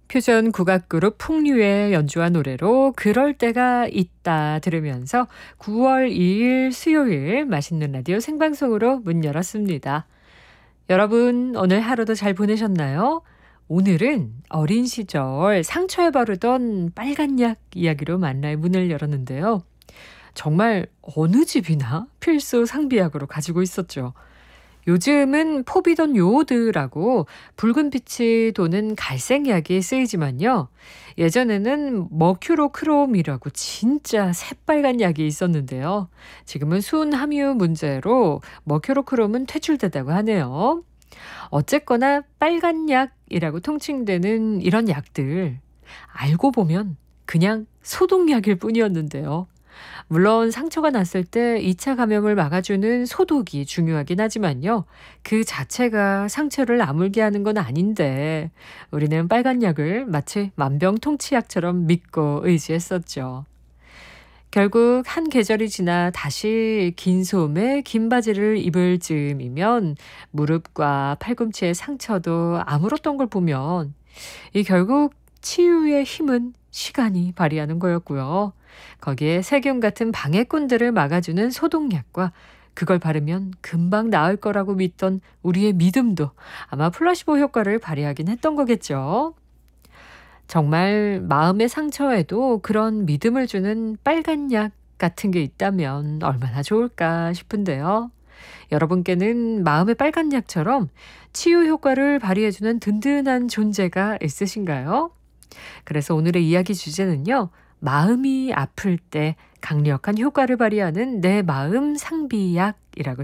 퓨전 국악그룹 풍류의 연주한 노래로 그럴 때가 있다 들으면서 9월 2일 수요일 맛있는 라디오 생방송으로 문 열었습니다. 여러분 오늘 하루도 잘 보내셨나요? 오늘은 어린 시절 상처에 바르던 빨간 약 이야기로 만날 문을 열었는데요. 정말 어느 집이나 필수 상비약으로 가지고 있었죠. 요즘은 포비돈 요오드라고 붉은 빛이 도는 갈색약이 쓰이지만요. 예전에는 머큐로크롬이라고 진짜 새빨간 약이 있었는데요. 지금은 순 함유 문제로 머큐로크롬은 퇴출됐다고 하네요. 어쨌거나 빨간 약이라고 통칭되는 이런 약들 알고 보면 그냥 소독약일 뿐이었는데요. 물론 상처가 났을 때 2차 감염을 막아주는 소독이 중요하긴 하지만요. 그 자체가 상처를 아물게 하는 건 아닌데 우리는 빨간 약을 마치 만병통치약처럼 믿고 의지했었죠. 결국 한 계절이 지나 다시 긴 소매, 긴 바지를 입을 즈음이면 무릎과 팔꿈치의 상처도 아물었던 걸 보면 이 결국 치유의 힘은 시간이 발휘하는 거였고요. 거기에 세균 같은 방해꾼들을 막아주는 소독약과 그걸 바르면 금방 나을 거라고 믿던 우리의 믿음도 아마 플라시보 효과를 발휘하긴 했던 거겠죠. 정말 마음의 상처에도 그런 믿음을 주는 빨간 약 같은 게 있다면 얼마나 좋을까 싶은데요. 여러분께는 마음의 빨간 약처럼 치유 효과를 발휘해주는 든든한 존재가 있으신가요? 그래서 오늘의 이야기 주제는요. 마음이 아플 때 강력한 효과를 발휘하는 내 마음 상비약이라고